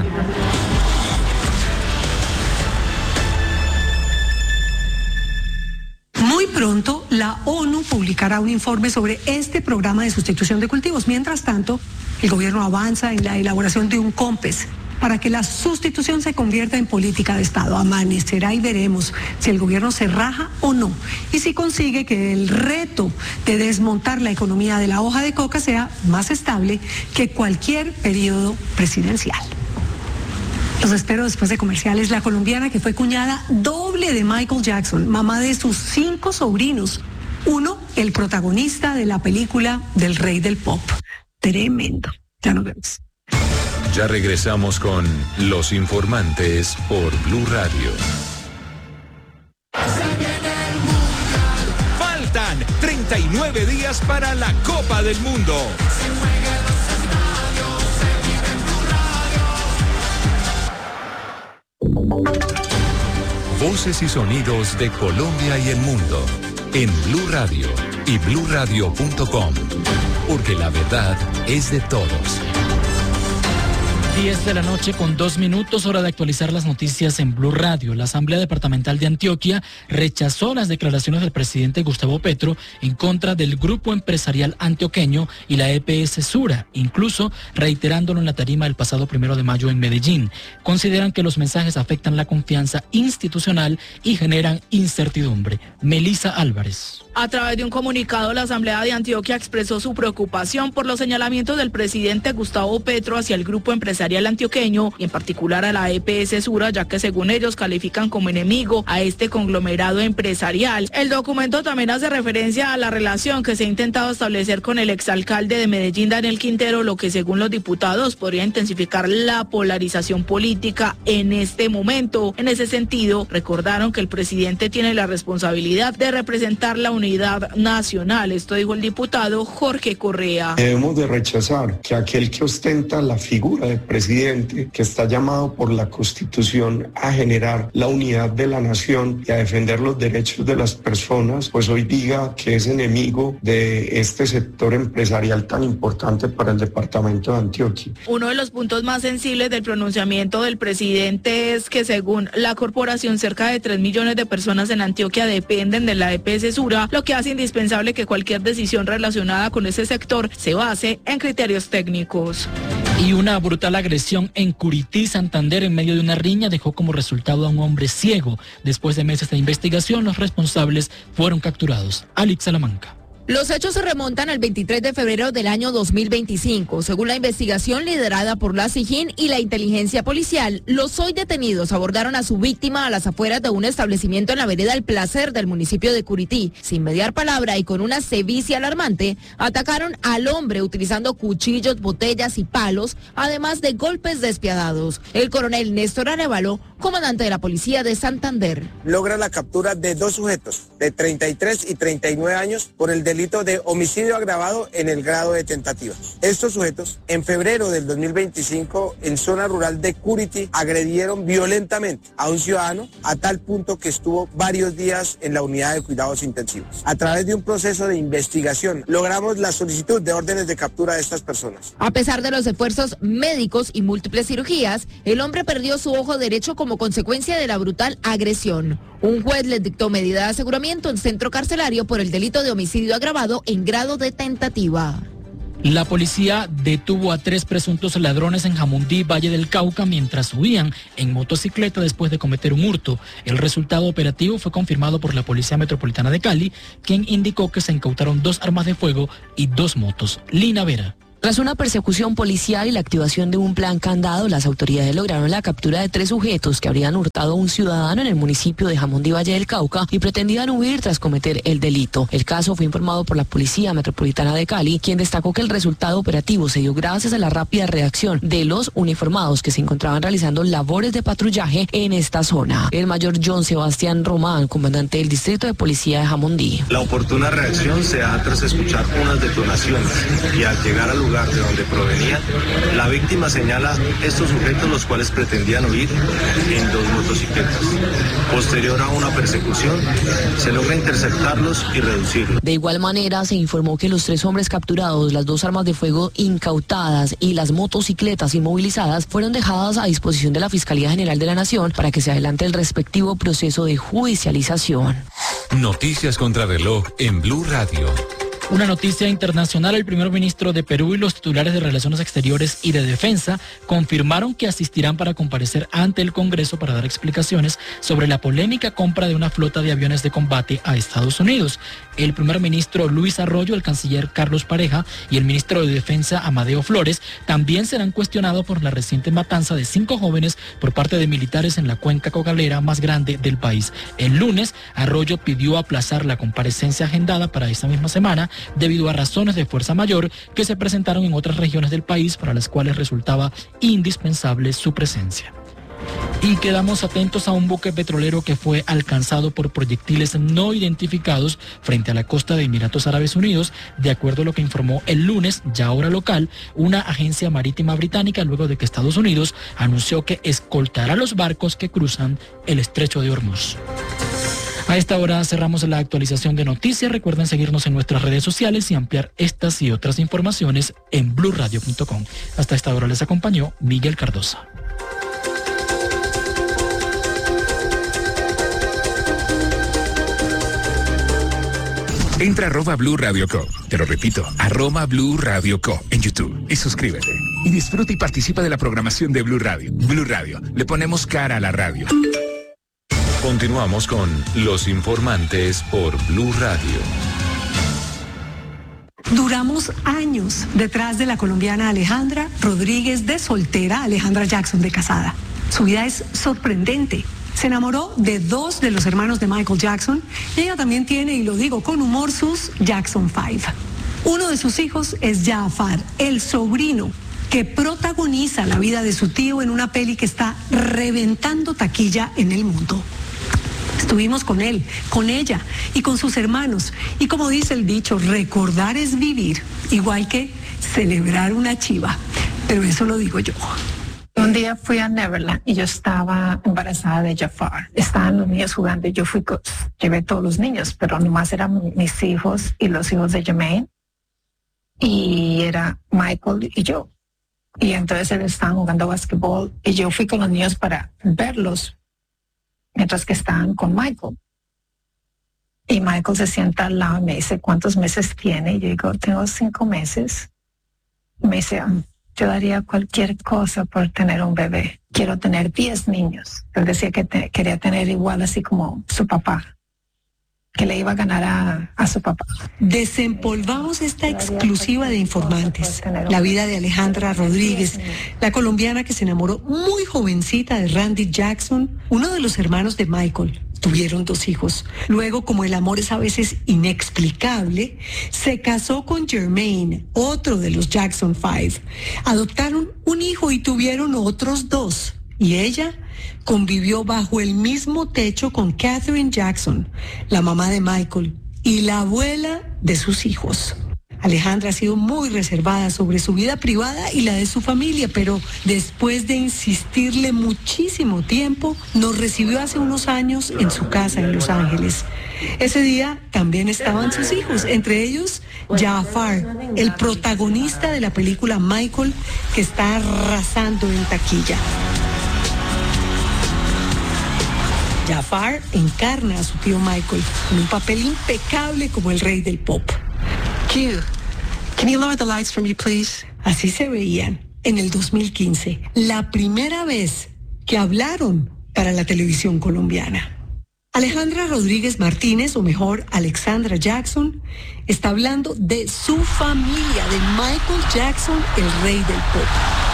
[SPEAKER 1] Muy pronto, la ONU publicará un informe sobre este programa de sustitución de cultivos. Mientras tanto, el gobierno avanza en la elaboración de un COMPES para que la sustitución se convierta en política de Estado. Amanecerá y veremos si el gobierno se raja o no, y si consigue que el reto de desmontar la economía de la hoja de coca sea más estable que cualquier periodo presidencial. Los espero después de comerciales. La colombiana que fue cuñada doble de Michael Jackson, mamá de sus 5 sobrinos. Uno, el protagonista de la película del rey del pop. Tremendo. Ya nos vemos.
[SPEAKER 8] Ya regresamos con Los Informantes por Blue Radio.
[SPEAKER 17] Faltan 39 días para la Copa del Mundo.
[SPEAKER 8] Voces y sonidos de Colombia y el mundo en Blue Radio y bluradio.com, porque la verdad es de todos.
[SPEAKER 18] 10 de la noche con 2 minutos, hora de actualizar las noticias en Blue Radio. La Asamblea Departamental de Antioquia rechazó las declaraciones del presidente Gustavo Petro en contra del Grupo Empresarial Antioqueño y la EPS Sura, incluso reiterándolo en la tarima del pasado 1 de mayo en Medellín. Consideran que los mensajes afectan la confianza institucional y generan incertidumbre. Melissa Álvarez.
[SPEAKER 19] A través de un comunicado, la Asamblea de Antioquia expresó su preocupación por los señalamientos del presidente Gustavo Petro hacia el Grupo Empresarial empresarial antioqueño y en particular a la EPS Sura, ya que según ellos califican como enemigo a este conglomerado empresarial. El documento también hace referencia a la relación que se ha intentado establecer con el exalcalde de Medellín, Daniel Quintero, lo que según los diputados podría intensificar la polarización política en este momento. En ese sentido, recordaron que el presidente tiene la responsabilidad de representar la unidad nacional. Esto dijo el diputado Jorge Correa.
[SPEAKER 20] Debemos de rechazar que aquel que ostenta la figura de presidente, que está llamado por la Constitución a generar la unidad de la nación y a defender los derechos de las personas, pues hoy diga que es enemigo de este sector empresarial tan importante para el departamento de Antioquia.
[SPEAKER 19] Uno de los puntos más sensibles del pronunciamiento del presidente es que según la corporación cerca de 3 millones de personas en Antioquia dependen de la EPS Sura, lo que hace indispensable que cualquier decisión relacionada con ese sector se base en criterios técnicos.
[SPEAKER 18] Y una brutal agresión en Curití, Santander, en medio de una riña dejó como resultado a un hombre ciego. Después de meses de investigación, los responsables fueron capturados. Alex Salamanca.
[SPEAKER 21] Los hechos se remontan al 23 de febrero del año 2025. Según la investigación liderada por la SIJIN y la inteligencia policial, los hoy detenidos abordaron a su víctima a las afueras de un establecimiento en la vereda El Placer del municipio de Curití. Sin mediar palabra y con una sevicia alarmante, atacaron al hombre utilizando cuchillos, botellas y palos, además de golpes despiadados. El coronel Néstor Arevalo, comandante de la policía de Santander,
[SPEAKER 22] logra la captura de 2 sujetos de 33 y 39 años por el delito de homicidio agravado en el grado de tentativa. Estos sujetos, en febrero del 2025, en zona rural de Curití, agredieron violentamente a un ciudadano a tal punto que estuvo varios días en la unidad de cuidados intensivos. A través de un proceso de investigación, logramos la solicitud de órdenes de captura de estas personas.
[SPEAKER 21] A pesar de los esfuerzos médicos y múltiples cirugías, el hombre perdió su ojo derecho como consecuencia de la brutal agresión. Un juez les dictó medida de aseguramiento en centro carcelario por el delito de homicidio agravado en grado de tentativa.
[SPEAKER 18] La policía detuvo a 3 presuntos ladrones en Jamundí, Valle del Cauca, mientras huían en motocicleta después de cometer un hurto. El resultado operativo fue confirmado por la Policía Metropolitana de Cali, quien indicó que se incautaron 2 armas de fuego y 2 motos. Lina Vera.
[SPEAKER 23] Tras una persecución policial y la activación de un plan candado, las autoridades lograron la captura de 3 sujetos que habrían hurtado a un ciudadano en el municipio de Jamundí, Valle del Cauca, y pretendían huir tras cometer el delito. El caso fue informado por la Policía Metropolitana de Cali, quien destacó que el resultado operativo se dio gracias a la rápida reacción de los uniformados que se encontraban realizando labores de patrullaje en esta zona. El mayor John Sebastián Román, comandante del Distrito de Policía de Jamundí.
[SPEAKER 24] La oportuna reacción se da tras escuchar unas detonaciones y al llegar al lugar de donde provenían, la víctima señala estos sujetos los cuales pretendían huir en 2 motocicletas. Posterior a una persecución, se logra interceptarlos y reducirlos.
[SPEAKER 23] De igual manera, se informó que los 3 hombres capturados, las 2 armas de fuego incautadas y las motocicletas inmovilizadas fueron dejadas a disposición de la Fiscalía General de la Nación para que se adelante el respectivo proceso de judicialización.
[SPEAKER 8] Noticias contra reloj en Blue Radio.
[SPEAKER 18] Una noticia internacional: el primer ministro de Perú y los titulares de Relaciones Exteriores y de Defensa confirmaron que asistirán para comparecer ante el Congreso para dar explicaciones sobre la polémica compra de una flota de aviones de combate a Estados Unidos. El primer ministro Luis Arroyo, el canciller Carlos Pareja y el ministro de Defensa Amadeo Flores también serán cuestionados por la reciente matanza de 5 jóvenes por parte de militares en la cuenca cocalera más grande del país. El lunes, Arroyo pidió aplazar la comparecencia agendada para esta misma semana debido a razones de fuerza mayor que se presentaron en otras regiones del país para las cuales resultaba indispensable su presencia. Y quedamos atentos a un buque petrolero que fue alcanzado por proyectiles no identificados frente a la costa de Emiratos Árabes Unidos, de acuerdo a lo que informó el lunes, ya hora local, una agencia marítima británica, luego de que Estados Unidos anunció que escoltará los barcos que cruzan el estrecho de Hormuz. A esta hora cerramos la actualización de noticias. Recuerden seguirnos en nuestras redes sociales y ampliar estas y otras informaciones en blurradio.com. Hasta esta hora les acompañó Miguel Cardosa.
[SPEAKER 17] Entra @ Blue Radio Co. Te lo repito, @ Blue Radio Co. en YouTube y suscríbete. Y disfruta y participa de la programación de Blue Radio. Blue Radio, le ponemos cara a la radio.
[SPEAKER 8] Continuamos con Los Informantes por Blue Radio.
[SPEAKER 1] Duramos años detrás de la colombiana Alejandra Rodríguez de soltera, Alejandra Jackson de casada. Su vida es sorprendente. Se enamoró de 2 de los hermanos de Michael Jackson y ella también tiene, y lo digo con humor, sus Jackson 5. Uno de sus hijos es Jafar, el sobrino que protagoniza la vida de su tío en una peli que está reventando taquilla en el mundo. Estuvimos con él, con ella y con sus hermanos. Y como dice el dicho, recordar es vivir, igual que celebrar una chiva. Pero eso lo digo yo.
[SPEAKER 4] Un día fui a Neverland y yo estaba embarazada de Jafar. Estaban los niños jugando y yo llevé todos los niños, pero nomás eran mis hijos y los hijos de Jermaine. Y era Michael y yo. Y entonces ellos estaban jugando básquetbol y yo fui con los niños para verlos mientras que estaban con Michael. Y Michael se sienta al lado y me dice, ¿cuántos meses tiene? Y yo digo, tengo 5 meses. Y me dice, yo daría cualquier cosa por tener un bebé. Quiero tener 10 niños. Él decía que quería tener igual así como su papá, que le iba a ganar a su papá.
[SPEAKER 1] Desempolvamos esta exclusiva de Informantes, la vida de Alejandra Rodríguez, la colombiana que se enamoró muy jovencita de Randy Jackson, uno de los hermanos de Michael. Tuvieron 2 hijos. Luego, como el amor es a veces inexplicable, se casó con Jermaine, otro de los Jackson 5. Adoptaron un hijo y tuvieron otros 2. Y ella convivió bajo el mismo techo con Katherine Jackson, la mamá de Michael y la abuela de sus hijos. Alejandra ha sido muy reservada sobre su vida privada y la de su familia, pero después de insistirle muchísimo tiempo, nos recibió hace unos años en su casa en Los Ángeles. Ese día también estaban sus hijos, entre ellos Jafar, el protagonista de la película Michael, que está arrasando en taquilla. Jafar encarna a su tío Michael en un papel impecable como el rey del pop.
[SPEAKER 5] Q, can you lower the lights for me, please?
[SPEAKER 1] Así se veían en el 2015, la primera vez que hablaron para la televisión colombiana. Alejandra Rodríguez Martínez, o mejor, Alexandra Jackson, está hablando de su familia, de Michael Jackson, el rey del pop.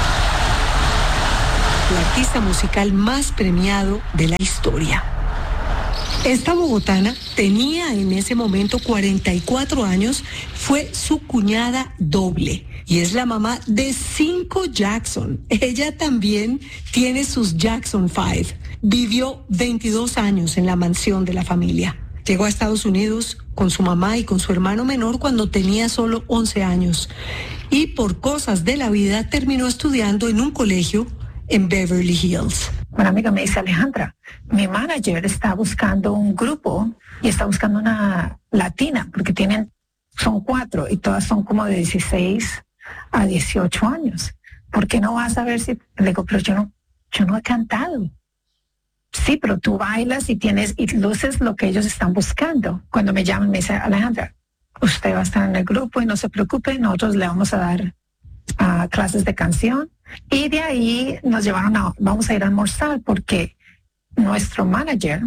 [SPEAKER 1] El artista musical más premiado de la historia. Esta bogotana tenía en ese momento 44 años, fue su cuñada doble y es la mamá de 5 Jackson. Ella también tiene sus Jackson 5. Vivió 22 años en la mansión de la familia. Llegó a Estados Unidos con su mamá y con su hermano menor cuando tenía solo 11 años y por cosas de la vida terminó estudiando en un colegio en Beverly Hills.
[SPEAKER 4] Una amiga me dice, Alejandra, mi manager está buscando un grupo y está buscando una latina, porque son 4 y todas son como de 16 a 18 años. ¿Por qué no vas a ver si? Le digo, pero yo no he cantado. Sí, pero tú bailas y luces lo que ellos están buscando. Cuando me llaman me dice, Alejandra, usted va a estar en el grupo y no se preocupe, nosotros le vamos a dar clases de canción. Y de ahí nos vamos a ir a almorzar porque nuestro manager,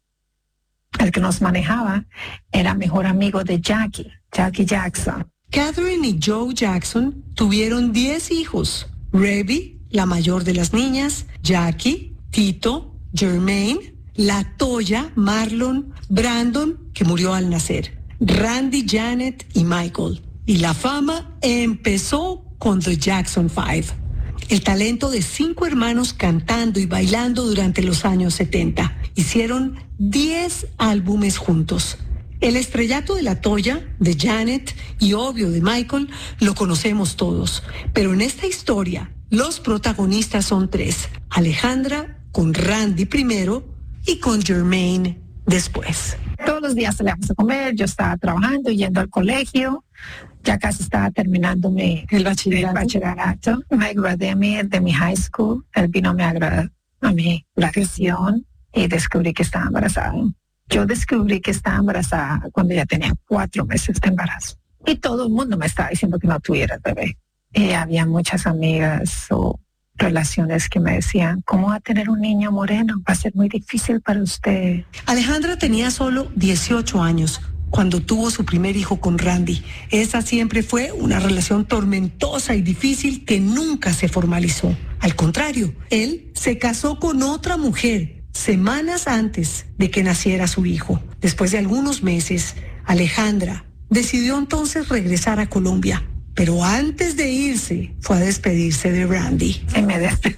[SPEAKER 4] el que nos manejaba, era mejor amigo de Jackie Jackson.
[SPEAKER 1] Katherine y Joe Jackson tuvieron 10 hijos. Rebby, la mayor de las niñas, Jackie, Tito, Jermaine, La Toya, Marlon, Brandon, que murió al nacer, Randy, Janet y Michael. Y la fama empezó con The Jackson 5. El talento de 5 hermanos cantando y bailando durante los años 70. Hicieron 10 álbumes juntos. El estrellato de La Toya, de Janet y obvio de Michael lo conocemos todos. Pero en esta historia, los protagonistas son 3. Alejandra con Randy primero y con Jermaine después.
[SPEAKER 4] Todos los días salíamos a comer, yo estaba trabajando, yendo al colegio. Ya casi estaba terminando el bachillerato. Me gradué de mi high school. Él vino a mi graduación y descubrí que estaba embarazada. Yo descubrí que estaba embarazada cuando ya tenía 4 meses de embarazo. Y todo el mundo me estaba diciendo que no tuviera bebé. Y había muchas amigas o relaciones que me decían, ¿cómo va a tener un niño moreno? Va a ser muy difícil para usted.
[SPEAKER 1] Alejandra tenía solo 18 años cuando tuvo su primer hijo con Randy. Esa siempre fue una relación tormentosa y difícil que nunca se formalizó. Al contrario, él se casó con otra mujer semanas antes de que naciera su hijo. Después de algunos meses, Alejandra decidió entonces regresar a Colombia, pero antes de irse fue a despedirse de Randy.
[SPEAKER 4] Y me despedí.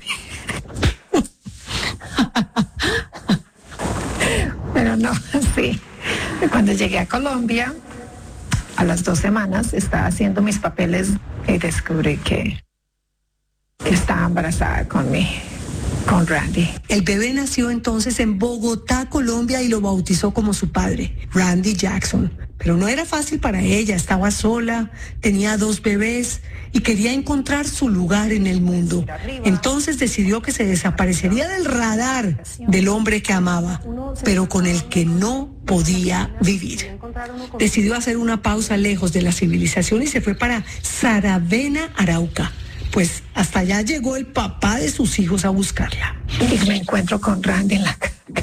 [SPEAKER 4] Pero no, sí. Cuando llegué a Colombia, a las 2 semanas, estaba haciendo mis papeles y descubrí que estaba embarazada con Randy.
[SPEAKER 1] El bebé nació entonces en Bogotá, Colombia, y lo bautizó como su padre, Randy Jackson. Pero no era fácil para ella, estaba sola, tenía 2 bebés y quería encontrar su lugar en el mundo. Entonces decidió que se desaparecería del radar del hombre que amaba, pero con el que no podía vivir. Decidió hacer una pausa lejos de la civilización y se fue para Saravena, Arauca. Pues hasta allá llegó el papá de sus hijos a buscarla.
[SPEAKER 4] Y me encuentro con Randy en la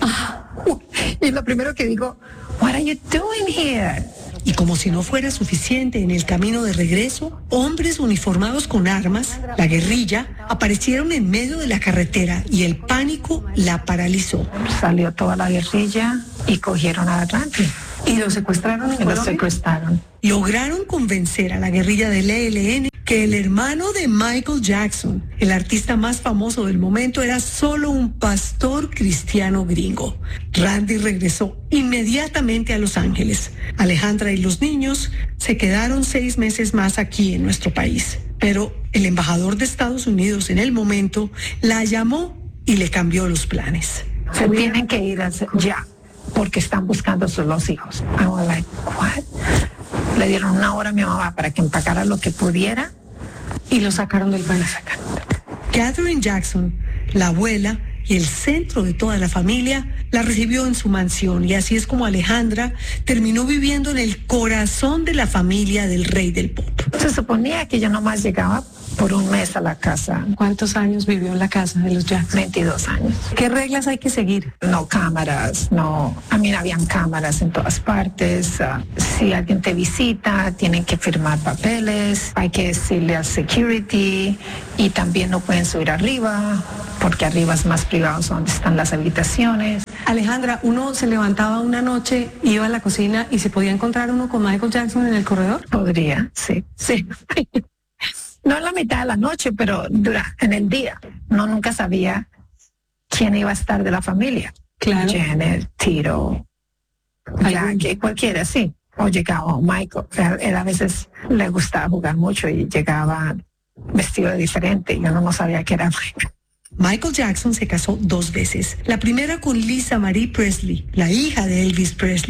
[SPEAKER 4] y lo primero que digo, what are you doing here?
[SPEAKER 1] Y como si no fuera suficiente, en el camino de regreso, hombres uniformados con armas, la guerrilla, aparecieron en medio de la carretera y el pánico la paralizó.
[SPEAKER 4] Salió toda la guerrilla y cogieron a Randy.
[SPEAKER 1] ¿Y lo secuestraron?
[SPEAKER 4] Lo secuestraron.
[SPEAKER 1] Lograron convencer a la guerrilla del ELN que el hermano de Michael Jackson, el artista más famoso del momento, era solo un pastor cristiano gringo. Randy regresó inmediatamente a Los Ángeles. Alejandra y los niños se quedaron 6 meses más aquí en nuestro país. Pero el embajador de Estados Unidos en el momento la llamó y le cambió los planes.
[SPEAKER 4] Se tienen que ir ya, porque están buscando los hijos. I was like, what? Le dieron 1 hora a mi mamá para que empacara lo que pudiera y lo sacaron del país.
[SPEAKER 1] Catherine Jackson, la abuela y el centro de toda la familia, la recibió en su mansión, y así es como Alejandra terminó viviendo en el corazón de la familia del rey del pop.
[SPEAKER 4] Se suponía que yo nomás llegaba por 1 mes a la casa.
[SPEAKER 1] ¿Cuántos años vivió en la casa de los Jackson?
[SPEAKER 4] 22 años.
[SPEAKER 1] ¿Qué reglas hay que seguir?
[SPEAKER 4] No cámaras, no. A mí habían cámaras en todas partes. Si alguien te visita, tienen que firmar papeles. Hay que decirle al security, y también no pueden subir arriba, porque arriba es más privado, donde están las habitaciones.
[SPEAKER 1] Alejandra, uno se levantaba una noche, iba a la cocina y se podía encontrar uno con Michael Jackson en el corredor.
[SPEAKER 4] Podría, sí. No en la mitad de la noche, pero en el día. No, nunca sabía quién iba a estar de la familia.
[SPEAKER 1] Claro.
[SPEAKER 4] Janet, Tito, Jackie, cualquiera, sí. O llegaba Michael. Él a veces le gustaba jugar mucho y llegaba vestido de diferente. Yo no sabía que era Michael.
[SPEAKER 1] Michael Jackson se casó 2 veces. La primera con Lisa Marie Presley, la hija de Elvis Presley.